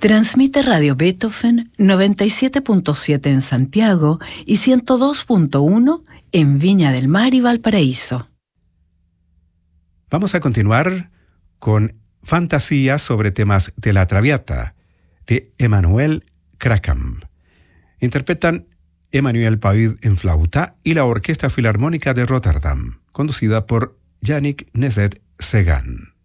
Transmite Radio Beethoven 97.7 en Santiago y 102.1 en Viña del Mar y Valparaíso. Vamos a continuar con Fantasía sobre temas de la Traviata, de Emanuel Krakam. Interpretan Emmanuel Paud en flauta y la Orquesta Filarmónica de Rotterdam, conducida por Yannick Nezet-Segan.